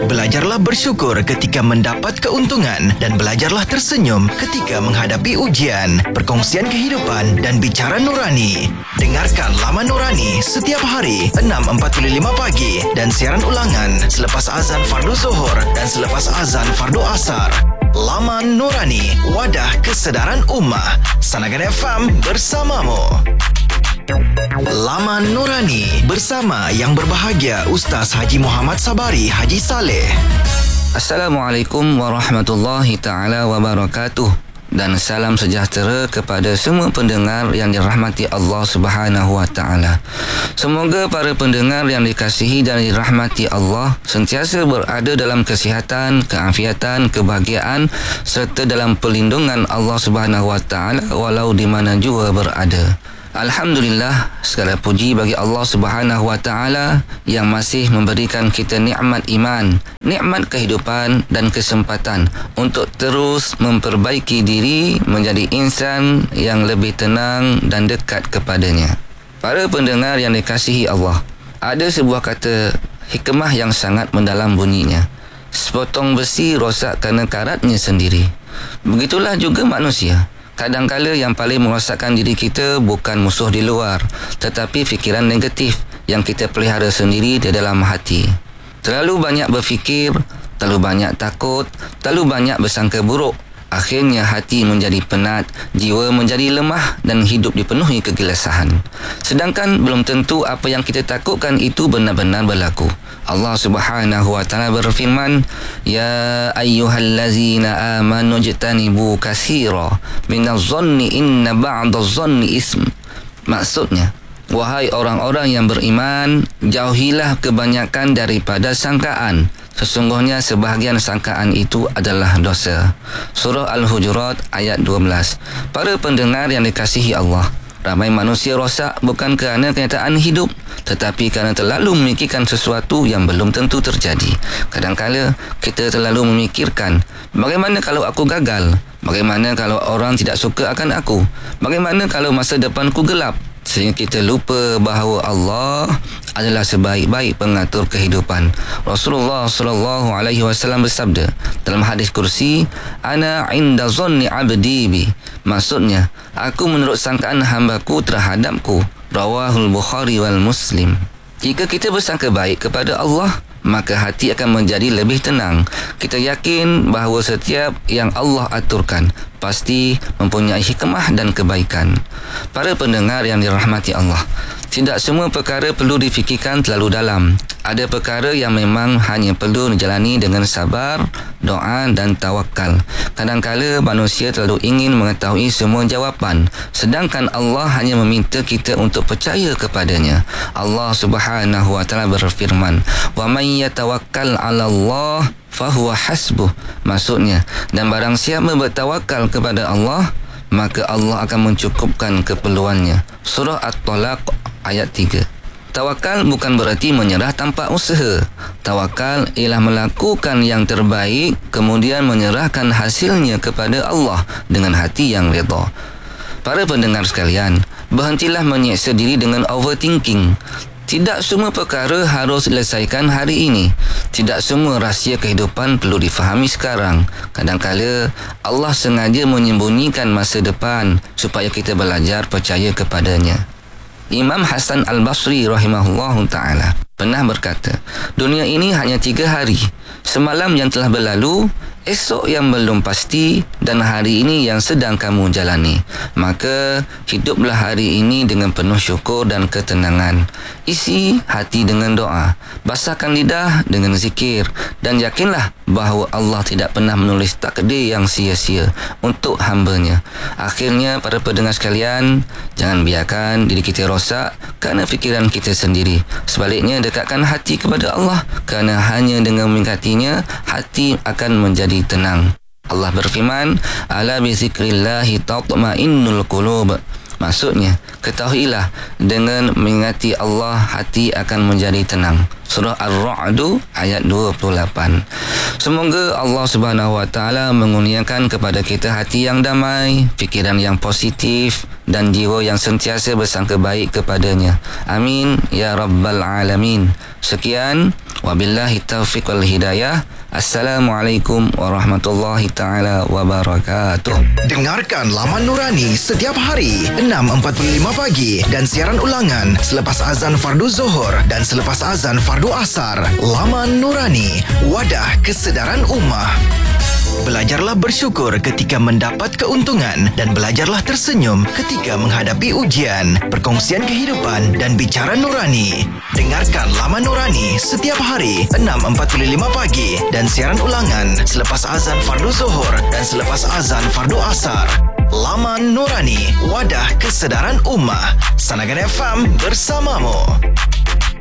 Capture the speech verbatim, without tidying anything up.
Belajarlah bersyukur ketika mendapat keuntungan dan belajarlah tersenyum ketika menghadapi ujian. Perkongsian kehidupan dan bicara nurani. Dengarkan Laman Nurani setiap hari enam empat puluh lima pagi dan siaran ulangan selepas azan fardu zuhur dan selepas azan fardu asar. Laman Nurani, wadah kesedaran ummah. Sanagan F M bersamamu. Laman Nurani bersama yang berbahagia Ustaz Haji Muhammad Sabari Haji Saleh. Assalamualaikum warahmatullahi taala wabarakatuh. Dan salam sejahtera kepada semua pendengar yang dirahmati Allah Subhanahu wa taala. Semoga para pendengar yang dikasihi dan dirahmati Allah sentiasa berada dalam kesihatan, keafiatan, kebahagiaan serta dalam perlindungan Allah Subhanahu wa taala walau di mana jua berada. Alhamdulillah, segala puji bagi Allah Subhanahu wa taala yang masih memberikan kita nikmat iman, nikmat kehidupan dan kesempatan untuk terus memperbaiki diri menjadi insan yang lebih tenang dan dekat kepadanya. Para pendengar yang dikasihi Allah, ada sebuah kata hikmah yang sangat mendalam bunyinya. Sepotong besi rosak kerana karatnya sendiri. Begitulah juga manusia. Kadangkala yang paling merosakkan diri kita bukan musuh di luar, tetapi fikiran negatif yang kita pelihara sendiri di dalam hati. Terlalu banyak berfikir, terlalu banyak takut, terlalu banyak bersangka buruk. Akhirnya hati menjadi penat, jiwa menjadi lemah dan hidup dipenuhi kegelisahan. Sedangkan belum tentu apa yang kita takutkan itu benar-benar berlaku. Allah Subhanahu wa taala berfirman, "Ya ayyuhallazina amanu jtanibu katsira minadh-dhanni inna ba'dadh-dhanni ism." Maksudnya, wahai orang-orang yang beriman, jauhilah kebanyakan daripada sangkaan. Sesungguhnya sebahagian sangkaan itu adalah dosa. Surah Al-Hujurat ayat dua belas. Para pendengar yang dikasihi Allah, ramai manusia rosak bukan kerana kenyataan hidup, tetapi kerana terlalu memikirkan sesuatu yang belum tentu terjadi. Kadang-kala kita terlalu memikirkan, bagaimana kalau aku gagal? Bagaimana kalau orang tidak suka akan aku? Bagaimana kalau masa depanku gelap? Sehingga kita lupa bahawa Allah adalah sebaik-baik pengatur kehidupan. Rasulullah sallallahu alaihi wasallam bersabda dalam hadis kursi, "Ana 'inda dhanni 'abdi bi." Maksudnya, aku menurut sangkaan hamba-Ku terhadapku. Rawahul Bukhari wal Muslim. Jika kita bersangka baik kepada Allah, maka hati akan menjadi lebih tenang. Kita yakin bahawa setiap yang Allah aturkan pasti mempunyai hikmah dan kebaikan. Para pendengar yang dirahmati Allah, tidak semua perkara perlu difikirkan terlalu dalam. Ada perkara yang memang hanya perlu dijalani dengan sabar, doa dan tawakal. Kadang-kala manusia terlalu ingin mengetahui semua jawapan, sedangkan Allah hanya meminta kita untuk percaya kepadanya. Allah Subhanahu wa taala berfirman, "Wa may yatawakkal 'ala Allah fahuwa hasbuh." Maksudnya, dan barang siapa bertawakal kepada Allah, maka Allah akan mencukupkan keperluannya. Surah At-Talaq ayat tiga. Tawakal bukan berarti menyerah tanpa usaha. Tawakal ialah melakukan yang terbaik kemudian menyerahkan hasilnya kepada Allah dengan hati yang redha. Para pendengar sekalian, berhentilah menyeksa diri dengan overthinking. Tidak semua perkara harus diselesaikan hari ini. Tidak semua rahsia kehidupan perlu difahami sekarang. Kadang-kala Allah sengaja menyembunyikan masa depan supaya kita belajar percaya kepadanya. Imam Hasan Al-Basri rahimahullahu ta'ala pernah berkata, dunia ini hanya tiga hari. Semalam yang telah berlalu, esok yang belum pasti, dan hari ini yang sedang kamu jalani. Maka hiduplah hari ini dengan penuh syukur dan ketenangan. Isi hati dengan doa, basahkan lidah dengan zikir, dan yakinlah bahawa Allah tidak pernah menulis takdir yang sia-sia untuk hamba-Nya. Akhirnya, para pendengar sekalian, jangan biarkan diri kita rosak kerana fikiran kita sendiri. Sebaliknya, dekatkan hati kepada Allah, kerana hanya dengan mendekatinya, hati akan menjadi tenang. Allah berfirman, "Ala bi zikrillahi tatma'innul qulub." Maksudnya, ketahuilah dengan mengingati Allah, hati akan menjadi tenang. Surah Ar-Ra'd ayat dua puluh lapan. Semoga Allah Subhanahu wa taala mengurniakan kepada kita hati yang damai, fikiran yang positif dan jiwa yang sentiasa bersangka baik kepadanya. Amin ya rabbal alamin. Sekian, Wabillahi taufiq wal hidayah. Assalamualaikum warahmatullahi taala wabarakatuh. Dengarkan Laman Nurani setiap hari enam empat puluh lima pagi dan siaran ulangan selepas azan fardu Zuhur dan selepas azan fardu Asar. Laman Nurani, wadah kesedaran ummah. Belajarlah bersyukur ketika mendapat keuntungan dan belajarlah tersenyum ketika menghadapi ujian. Perkongsian kehidupan dan bicara nurani. Dengarkan Laman Nurani setiap hari enam empat puluh lima pagi dan siaran ulangan selepas azan fardu Zuhur dan selepas azan fardu Asar. Laman Nurani, wadah kesedaran ummah. Sanagan F M bersamamu.